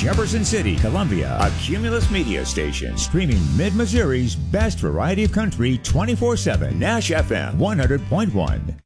Jefferson City, Columbia, a Cumulus Media station, streaming Mid-Missouri's best variety of country 24/7. Nash FM 100.1.